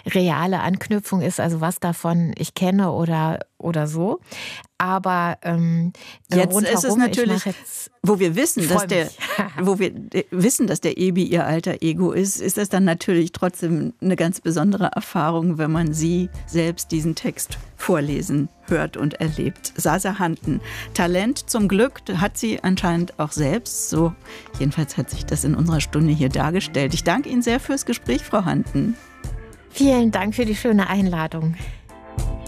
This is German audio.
reale Anknüpfung ist, also was davon ich kenne oder so. Aber jetzt ist es natürlich, wo wir wissen, dass der Ebi ihr alter Ego ist das dann natürlich trotzdem eine ganz besondere Erfahrung, wenn man sie selbst diesen Text vorlesen hört und erlebt. Sasa Hanten, Talent zum Glück hat sie anscheinend auch selbst. So jedenfalls hat sich das in unserer Stunde hier dargestellt. Ich danke Ihnen sehr fürs Gespräch, Frau Hanten. Vielen Dank für die schöne Einladung.